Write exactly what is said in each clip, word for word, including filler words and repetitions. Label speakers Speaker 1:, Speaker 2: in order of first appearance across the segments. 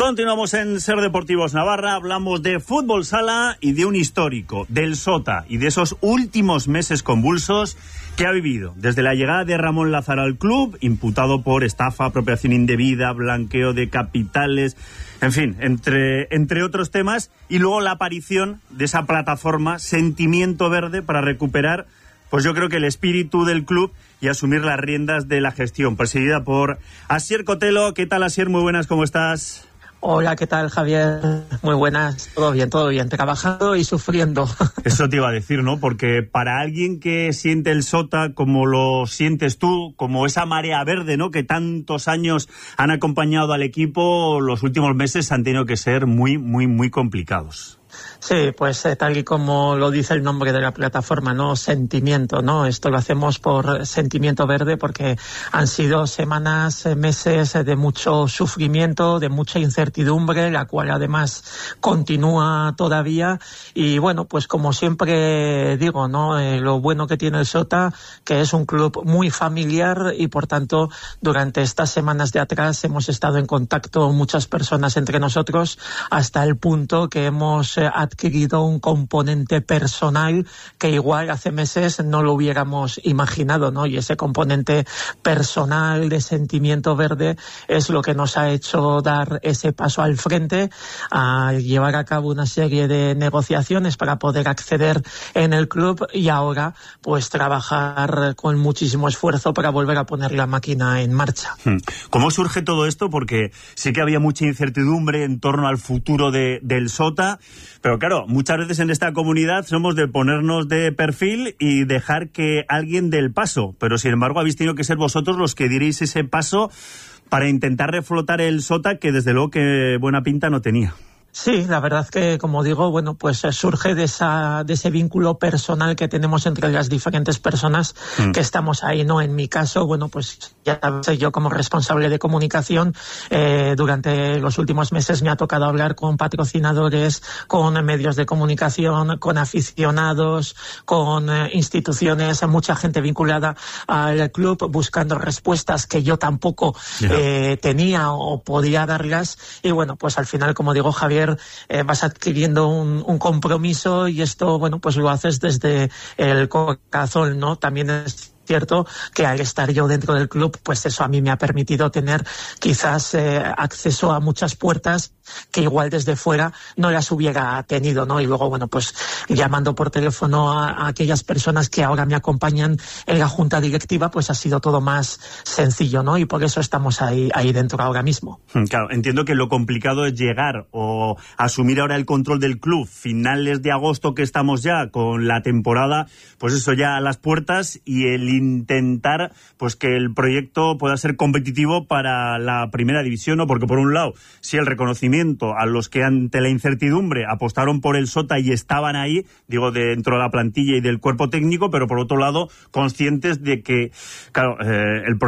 Speaker 1: Continuamos en Ser Deportivos Navarra, hablamos de fútbol sala y de un histórico, del Sota, y de esos últimos meses convulsos que ha vivido, desde la llegada de Ramón Lázaro al club, imputado por estafa, apropiación indebida, blanqueo de capitales, en fin, entre, entre otros temas, y luego la aparición de esa plataforma Sentimiento Verde para recuperar, pues yo creo que el espíritu del club y asumir las riendas de la gestión, presidida por Asier Cotelo. ¿Qué tal, Asier? Muy buenas, ¿cómo estás?
Speaker 2: Hola, ¿qué tal, Javier? Muy buenas, todo bien, todo bien, trabajando y sufriendo.
Speaker 1: Eso te iba a decir, ¿no? Porque para alguien que siente el Sota como lo sientes tú, como esa marea verde, ¿no?, que tantos años han acompañado al equipo, los últimos meses han tenido que ser muy, muy, muy complicados.
Speaker 2: Sí, pues eh, tal y como lo dice el nombre de la plataforma, ¿no? Sentimiento, ¿no? Esto lo hacemos por Sentimiento Verde porque han sido semanas, eh, meses eh, de mucho sufrimiento, de mucha incertidumbre, la cual además continúa todavía. Y bueno, pues como siempre digo, ¿no? Eh, lo bueno que tiene el Sota, que es un club muy familiar y por tanto durante estas semanas de atrás hemos estado en contacto muchas personas entre nosotros hasta el punto que hemos eh, adquirido un componente personal que igual hace meses no lo hubiéramos imaginado, ¿no? Y ese componente personal de Sentimiento Verde es lo que nos ha hecho dar ese paso al frente, a llevar a cabo una serie de negociaciones para poder acceder en el club y ahora pues trabajar con muchísimo esfuerzo para volver a poner la máquina en marcha.
Speaker 1: ¿Cómo surge todo esto? Porque sí que había mucha incertidumbre en torno al futuro de, del Sota, pero claro, muchas veces en esta comunidad somos de ponernos de perfil y dejar que alguien dé el paso, pero sin embargo habéis tenido que ser vosotros los que diréis ese paso para intentar reflotar el Sota, que desde luego que buena pinta no tenía.
Speaker 2: Sí, la verdad que, como digo, bueno, pues surge de esa de ese vínculo personal que tenemos entre las diferentes personas mm. que estamos ahí, ¿no? En mi caso, bueno, pues ya sabes, yo como responsable de comunicación, eh, durante los últimos meses me ha tocado hablar con patrocinadores, con medios de comunicación, con aficionados, con eh, instituciones, mucha gente vinculada al club, buscando respuestas que yo tampoco yeah. eh, tenía o podía darlas. Y bueno, pues al final, como digo, Javier, Eh, vas adquiriendo un, un compromiso y esto, bueno, pues lo haces desde el corazón, ¿no? También es cierto que al estar yo dentro del club, pues eso a mí me ha permitido tener quizás eh, acceso a muchas puertas que igual desde fuera no las hubiera tenido, ¿no? Y luego, bueno, pues llamando por teléfono a, a aquellas personas que ahora me acompañan en la junta directiva, pues ha sido todo más sencillo, ¿no? Y por eso estamos ahí, ahí dentro ahora mismo.
Speaker 1: Claro, entiendo que lo complicado es llegar o asumir ahora el control del club finales de agosto, que estamos ya con la temporada, pues eso ya a las puertas, y el intentar pues que el proyecto pueda ser competitivo para la primera división, ¿no? Porque por un lado, sí, el reconocimiento a los que ante la incertidumbre apostaron por el Sota y estaban ahí, digo, dentro de la plantilla y del cuerpo técnico, pero por otro lado, conscientes de que, claro, eh, el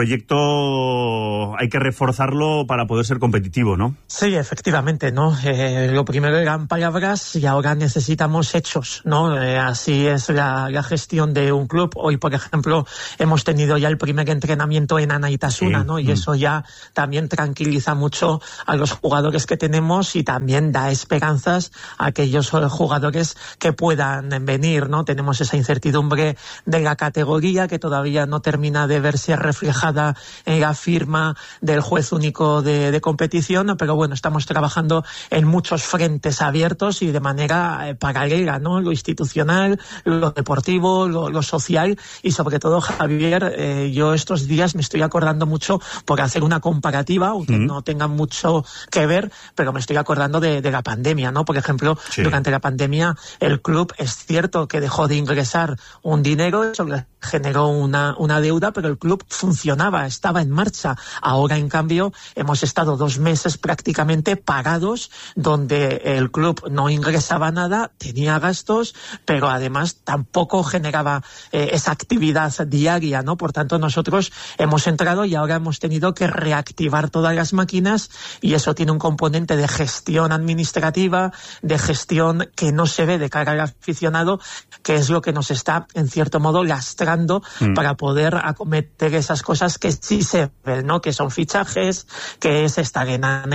Speaker 1: proyecto hay que reforzarlo para poder ser competitivo, ¿no?
Speaker 2: Sí, efectivamente, ¿no? Eh, lo primero eran palabras y ahora necesitamos hechos, ¿no? Eh, así es la, la gestión de un club. Hoy, por ejemplo, hemos tenido ya el primer entrenamiento en Anaitasuna, sí. ¿no? Y mm. eso ya también tranquiliza mucho a los jugadores que tenemos y también da esperanzas a aquellos jugadores que puedan venir, ¿no? Tenemos esa incertidumbre de la categoría que todavía no termina de verse reflejada en la firma del juez único de, de competición, pero bueno, estamos trabajando en muchos frentes abiertos y de manera eh, paralela, ¿no? Lo institucional, lo deportivo, lo, lo social y sobre todo, Javier, eh, yo estos días me estoy acordando mucho por hacer una comparativa, aunque mm. no tenga mucho que ver, pero me estoy acordando de, de la pandemia, ¿no? Por ejemplo, sí. durante la pandemia el club es cierto que dejó de ingresar un dinero, eso generó una, una deuda, pero el club funcionaba, estaba en marcha. Ahora, en cambio, hemos estado dos meses prácticamente parados, donde el club no ingresaba nada, tenía gastos, pero además tampoco generaba eh, esa actividad diaria, ¿no? Por tanto, nosotros hemos entrado y ahora hemos tenido que reactivar todas las máquinas y eso tiene un componente de gestión administrativa, de gestión que no se ve de cara al aficionado, que es lo que nos está, en cierto modo, lastrando mm. para poder acometer esas cosas que sí se ven, ¿no? Que son fichajes, que es estar en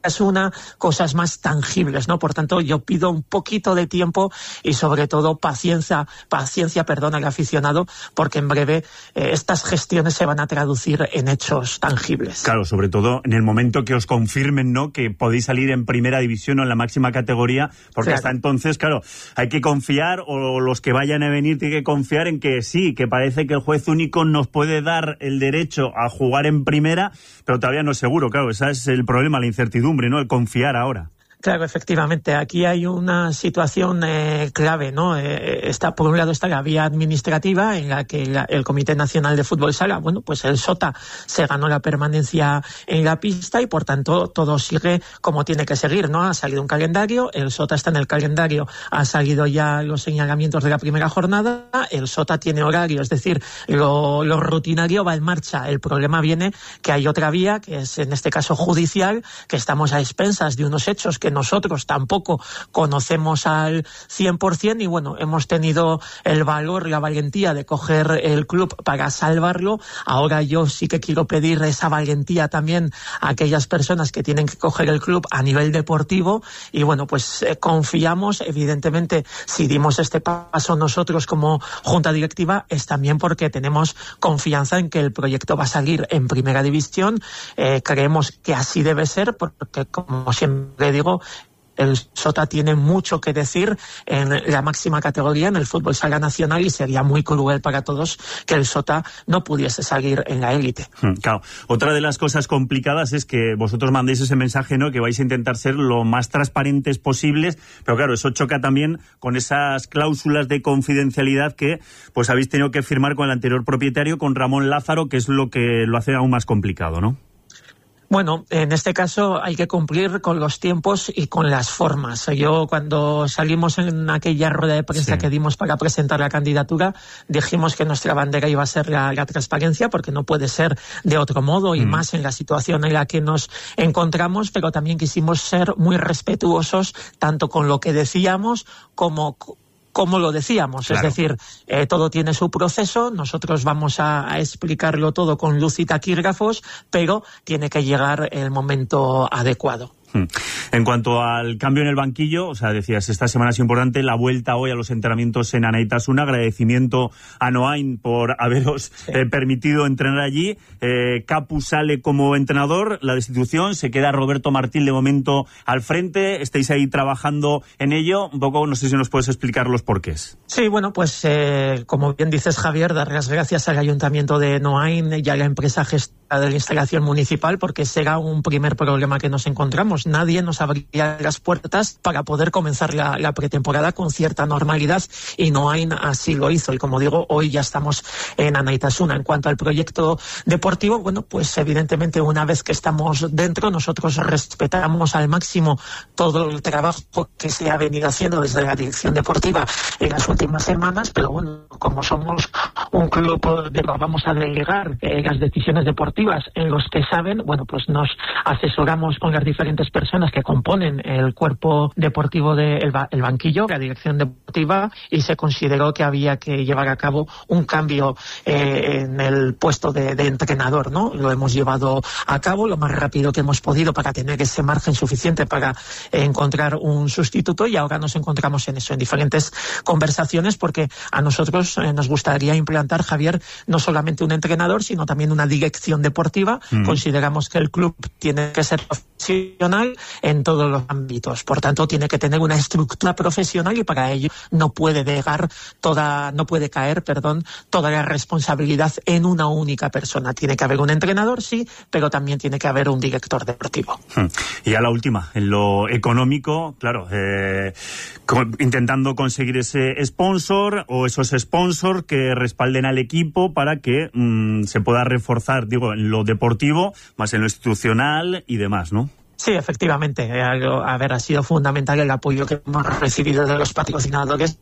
Speaker 2: es una cosas más tangibles, ¿no? Por tanto, yo pido un poquito de tiempo y sobre todo paciencia, paciencia, perdón, al aficionado, porque en breve eh, estas gestiones se van a traducir en hechos tangibles.
Speaker 1: Claro, sobre todo en el momento que os confirmen, ¿no?, que podéis salir en primera división o en la máxima categoría, porque claro, hasta entonces, claro, hay que confiar, o los que vayan a venir tienen que confiar en que sí, que parece que el juez único nos puede dar el derecho a jugar en primera, pero todavía no es seguro. Claro, ese es el problema, la incertidumbre, ¿no?, el confiar ahora.
Speaker 2: Claro, efectivamente. Aquí hay una situación eh, clave, ¿no? Eh, está, por un lado está la vía administrativa en la que la, el Comité Nacional de Fútbol Sala, bueno, pues el Sota se ganó la permanencia en la pista y por tanto todo sigue como tiene que seguir, ¿no? Ha salido un calendario, el Sota está en el calendario, ha salido ya los señalamientos de la primera jornada, el Sota tiene horario, es decir, lo, lo rutinario va en marcha. El problema viene que hay otra vía, que es en este caso judicial, que estamos a expensas de unos hechos que nosotros tampoco conocemos al cien por ciento y bueno, hemos tenido el valor, la valentía de coger el club para salvarlo. Ahora yo sí que quiero pedir esa valentía también a aquellas personas que tienen que coger el club a nivel deportivo y bueno, pues eh, confiamos, evidentemente, si dimos este paso nosotros como junta directiva es también porque tenemos confianza en que el proyecto va a salir en primera división. Eh, creemos que así debe ser porque, como siempre digo, el Sota tiene mucho que decir en la máxima categoría, en el fútbol sala nacional, y sería muy cruel para todos que el Sota no pudiese salir en la élite.
Speaker 1: Claro. Otra de las cosas complicadas es que vosotros mandéis ese mensaje, ¿no?, que vais a intentar ser lo más transparentes posibles, pero claro, eso choca también con esas cláusulas de confidencialidad que pues habéis tenido que firmar con el anterior propietario, con Ramón Lázaro, que es lo que lo hace aún más complicado, ¿no?
Speaker 2: Bueno, en este caso hay que cumplir con los tiempos y con las formas. Yo cuando salimos en aquella rueda de prensa sí. que dimos para presentar la candidatura, dijimos que nuestra bandera iba a ser la, la transparencia, porque no puede ser de otro modo y mm. más en la situación en la que nos encontramos, pero también quisimos ser muy respetuosos tanto con lo que decíamos como como lo decíamos, claro. Es decir, eh, todo tiene su proceso, nosotros vamos a, a explicarlo todo con luz y taquígrafos, pero tiene que llegar el momento adecuado.
Speaker 1: En cuanto al cambio en el banquillo, o sea, decías, esta semana es importante, la vuelta hoy a los entrenamientos en Anaitasuna, agradecimiento a Noain por haberos sí. eh, permitido entrenar allí. Eh, Capu sale como entrenador, la destitución, se queda Roberto Martín de momento al frente, estáis ahí trabajando en ello, un poco, no sé si nos puedes explicar los porqués.
Speaker 2: Sí, bueno, pues eh, como bien dices, Javier, dar las gracias al Ayuntamiento de Noain y a la empresa gestora de la instalación municipal, porque será un primer problema que nos encontramos. Nadie nos abría las puertas para poder comenzar la, la pretemporada con cierta normalidad y Noain así lo hizo. Y como digo, hoy ya estamos en Anaitasuna. En cuanto al proyecto deportivo, bueno, pues evidentemente una vez que estamos dentro, nosotros respetamos al máximo todo el trabajo que se ha venido haciendo desde la dirección deportiva en las últimas semanas, pero bueno, como somos un club de vamos a delegar eh, las decisiones deportivas en los que saben, bueno, pues nos asesoramos con las diferentes personas que componen el cuerpo deportivo del de el banquillo, la dirección deportiva, y se consideró que había que llevar a cabo un cambio eh, en el puesto de, de entrenador, ¿no? Lo hemos llevado a cabo lo más rápido que hemos podido para tener ese margen suficiente para eh, encontrar un sustituto, y ahora nos encontramos en eso, en diferentes conversaciones, porque a nosotros eh, nos gustaría implantar, Javier, no solamente un entrenador, sino también una dirección deportiva. Mm. Consideramos que el club tiene que ser profesional en todos los ámbitos, por tanto tiene que tener una estructura profesional y para ello no puede dejar toda, no puede caer, perdón, toda la responsabilidad en una única persona. Tiene que haber un entrenador, sí, pero también tiene que haber un director deportivo.
Speaker 1: Y ya la última, en lo económico, claro, eh, con, intentando conseguir ese sponsor o esos sponsors que respalden al equipo para que mmm, se pueda reforzar, digo, en lo deportivo, más en lo institucional y demás, ¿no?
Speaker 2: Sí, efectivamente. A ver, ha sido fundamental el apoyo que hemos recibido de los patrocinadores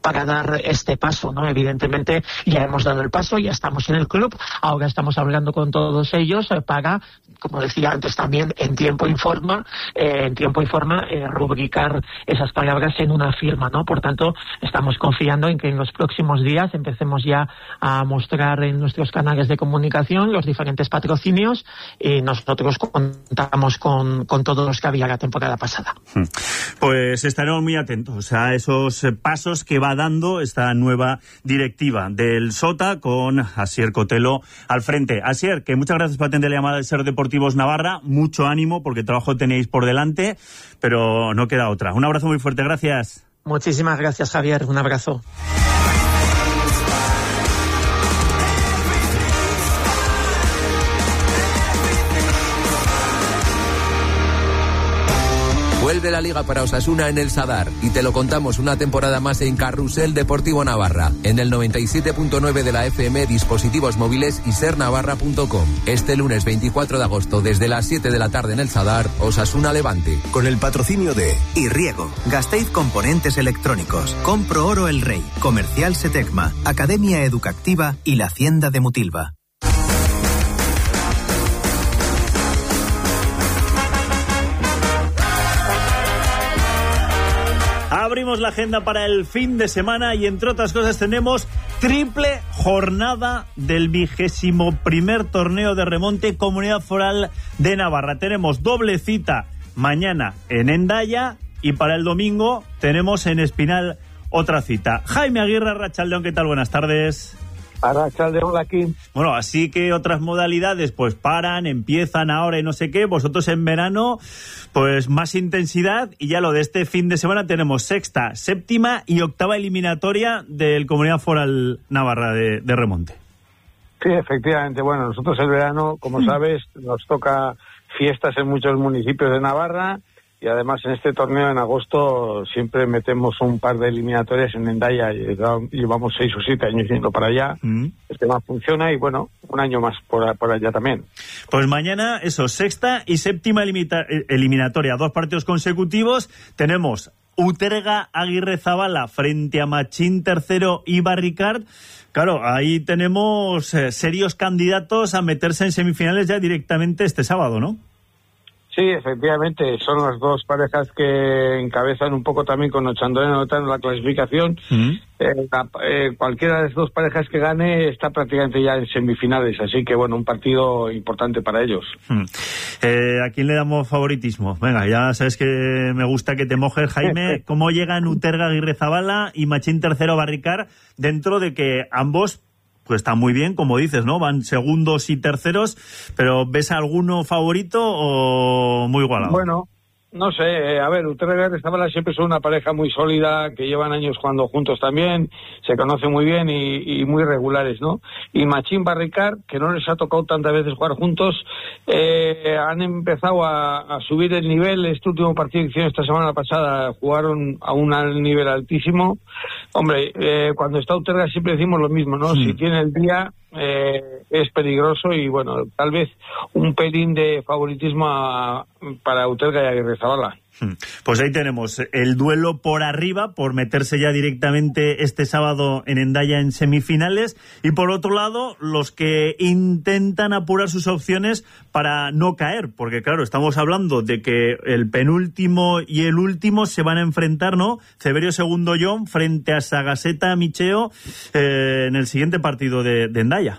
Speaker 2: para dar este paso, ¿no? Evidentemente ya hemos dado el paso, ya estamos en el club, ahora estamos hablando con todos ellos eh, para, como decía antes también, en tiempo y forma, eh, en tiempo y forma eh, rubricar esas palabras en una firma, ¿no? Por tanto, estamos confiando en que en los próximos días empecemos ya a mostrar en nuestros canales de comunicación los diferentes patrocinios y nosotros contamos con, con todos los que había la temporada pasada.
Speaker 1: Pues estaremos muy atentos a esos pasos que va dando esta nueva directiva del Sota con Asier Cotelo al frente. Asier, que muchas gracias por atender la llamada de Ser Deportivos Navarra, mucho ánimo porque trabajo tenéis por delante, pero no queda otra. Un abrazo muy fuerte, gracias.
Speaker 2: Muchísimas gracias, Javier, un abrazo.
Speaker 3: Vuelve la Liga para Osasuna en el Sadar y te lo contamos una temporada más en Carrusel Deportivo Navarra, en el noventa y siete punto nueve de la F M, dispositivos móviles y ser navarra punto com. Este lunes veinticuatro de agosto desde las siete de la tarde en el Sadar, Osasuna Levante.
Speaker 4: Con el patrocinio de Irriego, Gasteiz Componentes Electrónicos, Compro Oro El Rey, Comercial Setecma, Academia Educativa y la Hacienda de Mutilva.
Speaker 1: Abrimos la agenda para el fin de semana y entre otras cosas tenemos triple jornada del vigésimo primer torneo de remonte Comunidad Foral de Navarra. Tenemos doble cita mañana en Hendaya y para el domingo tenemos en Espinal otra cita. Jaime Aguirre, Arratsaldeon, ¿qué tal? Buenas tardes.
Speaker 5: Arratsaldeon aquí.
Speaker 1: Bueno, así que otras modalidades pues paran, empiezan ahora y no sé qué. Vosotros en verano, pues más intensidad y ya lo de este fin de semana tenemos sexta, séptima y octava eliminatoria del Comunidad Foral Navarra de, de remonte.
Speaker 5: Sí, efectivamente. Bueno, nosotros el verano, como mm. sabes, nos toca fiestas en muchos municipios de Navarra. Y además en este torneo en agosto siempre metemos un par de eliminatorias en Hendaya. Llevamos seis o siete años yendo para allá. Mm. El tema funciona y bueno, un año más por, por allá también.
Speaker 1: Pues mañana, eso, sexta y séptima elimita- eliminatoria. Dos partidos consecutivos. Tenemos Uterga Aguirre Zabala frente a Machín Tercero y Barricard. Claro, ahí tenemos eh, serios candidatos a meterse en semifinales ya directamente este sábado, ¿no?
Speaker 5: Sí, efectivamente, son las dos parejas que encabezan un poco también con Ochandoren anotando la clasificación. Mm. Eh, la, eh, cualquiera de las dos parejas que gane está prácticamente ya en semifinales, así que bueno, un partido importante para ellos. Mm.
Speaker 1: Eh, ¿A quién le damos favoritismo? Venga, ya sabes que me gusta que te mojes, Jaime. ¿Cómo llegan Uterga Aguirre Zabala y Machín Tercero Barricar dentro de que ambos pues está muy bien, como dices, ¿no? Van segundos y terceros, pero ¿ves alguno favorito o muy igualado?
Speaker 5: Bueno, no sé, eh, a ver, Uterga y Zabala siempre son una pareja muy sólida, que llevan años jugando juntos también, se conocen muy bien y, y muy regulares, ¿no? Y Machín Barricar, que no les ha tocado tantas veces jugar juntos, eh, han empezado a, a subir el nivel. Este último partido que hicieron esta semana pasada jugaron a un nivel altísimo. Hombre, eh, cuando está Uterga siempre decimos lo mismo, ¿no? Sí. Si tiene el día, eh, es peligroso y bueno, tal vez un pelín de favoritismo a, para Uterga y Aguirre Zabala.
Speaker 1: Pues ahí tenemos el duelo por arriba, por meterse ya directamente este sábado en Hendaya en semifinales, y por otro lado los que intentan apurar sus opciones para no caer, porque claro, estamos hablando de que el penúltimo y el último se van a enfrentar, ¿no? Ceberio Segundo John frente a Sagaseta Micheo eh, en el siguiente partido de, de Hendaya.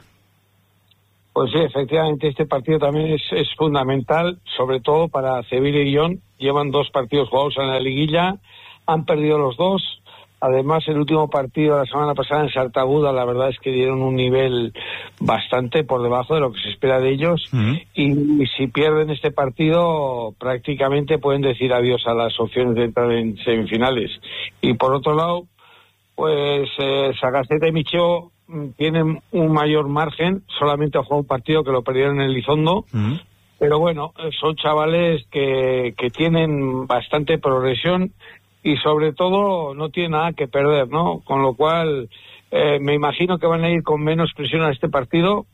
Speaker 5: Pues sí, efectivamente, este partido también es, es fundamental, sobre todo para Ceberio y John. Llevan dos partidos jugados en la liguilla, han perdido los dos. Además, el último partido de la semana pasada en Sartaguda, la verdad es que dieron un nivel bastante por debajo de lo que se espera de ellos. Uh-huh. Y, y si pierden este partido, prácticamente pueden decir adiós a las opciones de entrar en semifinales. Y por otro lado, pues eh, Sagasteta y Micheo tienen un mayor margen, solamente ha jugado un partido que lo perdieron en Elizondo, uh-huh. Pero bueno, son chavales que, que tienen bastante progresión y sobre todo no tienen nada que perder, ¿no? Con lo cual eh, me imagino que van a ir con menos presión a este partido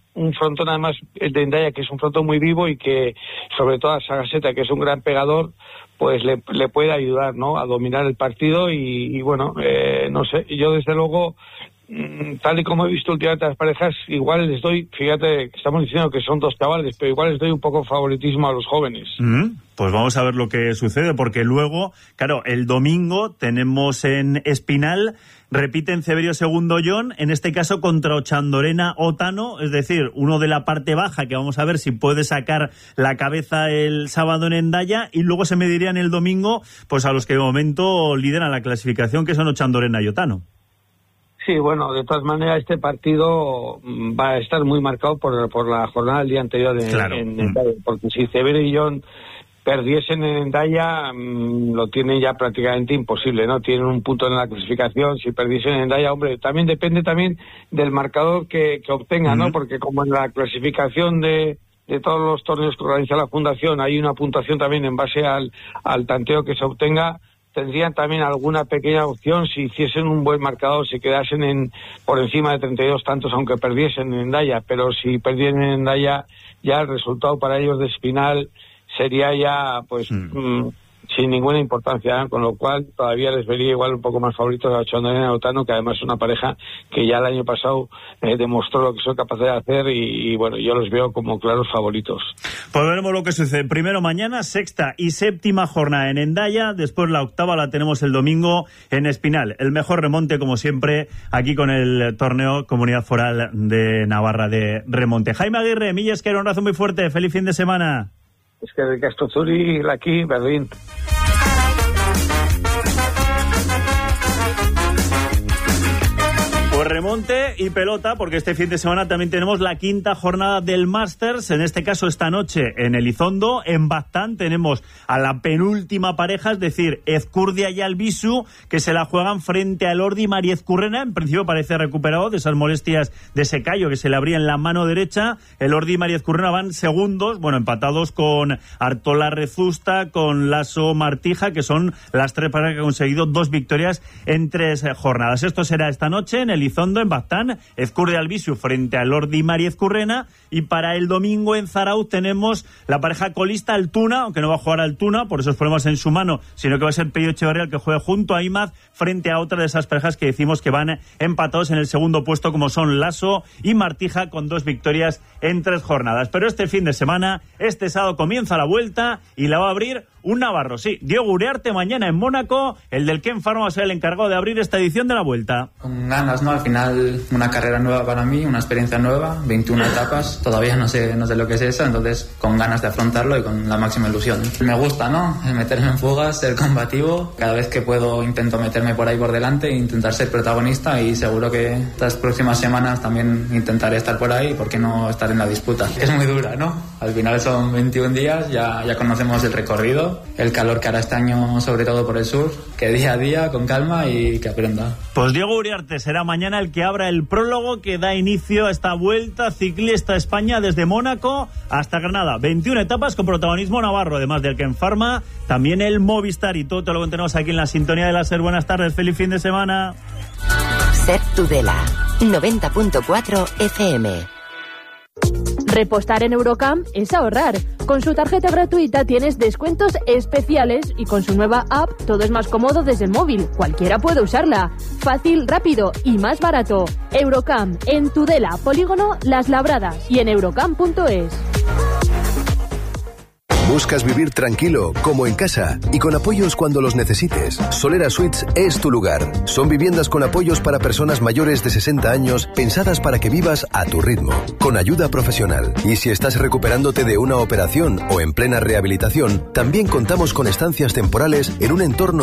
Speaker 5: un frontón además el de Hendaya, que es un frontón muy vivo y que sobre todo a Sagaseta, que es un gran pegador, pues le, le puede ayudar, ¿no?, a dominar el partido y, y bueno, eh, no sé, yo desde luego, tal y como he visto últimamente las parejas, igual les doy, fíjate, estamos diciendo que son dos chavales, pero igual les doy un poco favoritismo a los jóvenes.
Speaker 1: Mm, pues vamos a ver lo que sucede, porque luego, claro, el domingo tenemos en Espinal, repiten Ceberio Segundo John, en este caso contra Ochandorena Otano, es decir, uno de la parte baja, que vamos a ver si puede sacar la cabeza el sábado en Hendaya, y luego se medirían el domingo pues a los que de momento lideran la clasificación, que son Ochandorena y Otano.
Speaker 5: Sí, bueno, de todas maneras este partido va a estar muy marcado por, por la jornada del día anterior en,
Speaker 1: claro.
Speaker 5: en Hendaya, porque si Ceberio y John perdiesen en Hendaya, mmm, lo tienen ya prácticamente imposible, ¿no? Tienen un punto en la clasificación. Si perdiesen en Hendaya, hombre, también depende también del marcador que, que obtengan, ¿no? Uh-huh. Porque como en la clasificación de, de todos los torneos que organiza la Fundación hay una puntuación también en base al, al tanteo que se obtenga, tendrían también alguna pequeña opción si hiciesen un buen marcador, si quedasen en por encima de treinta y dos tantos, aunque perdiesen en Hendaya. Pero si perdieran en Hendaya, ya el resultado para ellos de Espinal sería ya, pues, mm. mmm, sin ninguna importancia, ¿eh? Con lo cual todavía les vería igual un poco más favoritos a Ochandorena y Otano, que además es una pareja que ya el año pasado eh, demostró lo que son capaces de hacer y, y bueno, yo los veo como claros favoritos.
Speaker 1: Pues veremos lo que sucede. Primero mañana, sexta y séptima jornada en Hendaya, después la octava la tenemos el domingo en Espinal. El mejor remonte, como siempre, aquí con el torneo Comunidad Foral de Navarra de remonte. Jaime Aguirre, Millas, que era un abrazo muy fuerte. Feliz fin de semana.
Speaker 5: Es que de Castro Zuri, aquí, Berlín.
Speaker 1: Pues remonte y pelota, porque este fin de semana también tenemos la quinta jornada del Masters, en este caso esta noche en Elizondo. En Baztán tenemos a la penúltima pareja, es decir, Ezcurdia y Albisu, que se la juegan frente a Elordi y Mariezcurrena. En principio parece recuperado de esas molestias de ese callo que se le abría en la mano derecha. Elordi y Mariezcurrena van segundos, bueno, empatados con Artola Rezusta, con Lasso Martija, que son las tres parejas que han conseguido dos victorias en tres jornadas. Esto será esta noche en Elizondo, en Baztán, Ezcurdia Albisu frente a Elordi y Mariezcurrena. Y para el domingo en Zarauz tenemos la pareja colista Altuna, aunque no va a jugar Altuna por esos problemas en su mano, sino que va a ser Pello Echeverría el que juegue junto a Imaz frente a otra de esas parejas que decimos que van empatados en el segundo puesto, como son Lasso y Martija, con dos victorias en tres jornadas. Pero este fin de semana, este sábado, comienza la vuelta y la va a abrir un navarro. Sí, Diego Uriarte mañana en Mónaco, el del Ken Pharma va a ser el encargado de abrir esta edición de la vuelta.
Speaker 6: Con ganas, ¿no? Al final, una carrera nueva para mí, una experiencia nueva, veintiuna etapas, todavía no sé, no sé lo que es eso, entonces con ganas de afrontarlo y con la máxima ilusión. Me gusta, ¿no? Meterme en fugas, ser combativo, cada vez que puedo intento meterme por ahí por delante e intentar ser protagonista, y seguro que estas próximas semanas también intentaré estar por ahí, ¿por qué no estar en la disputa? Es muy dura, ¿no? Al final son veintiún días, ya, ya conocemos el recorrido, el calor que hará este año, sobre todo por el sur, que día a día, con calma y que aprenda.
Speaker 1: Pues Diego Uriarte será mañana el que abra el prólogo que da inicio a esta vuelta ciclista a España desde Mónaco hasta Granada. veintiuna etapas con protagonismo navarro, además del Ken Pharma, también el Movistar, y todo te lo tenemos aquí en la sintonía de la SER. Buenas tardes, feliz fin de semana.
Speaker 7: SER Tudela, noventa punto cuatro F M.
Speaker 8: Repostar en Eurocamp es ahorrar. Con su tarjeta gratuita tienes descuentos especiales y con su nueva app todo es más cómodo desde el móvil. Cualquiera puede usarla. Fácil, rápido y más barato. Eurocamp en Tudela, Polígono Las Labradas y en eurocamp punto es.
Speaker 9: ¿Buscas vivir tranquilo, como en casa, y con apoyos cuando los necesites? Solera Suites es tu lugar. Son viviendas con apoyos para personas mayores de sesenta años, pensadas para que vivas a tu ritmo, con ayuda profesional. Y si estás recuperándote de una operación o en plena rehabilitación, también contamos con estancias temporales en un entorno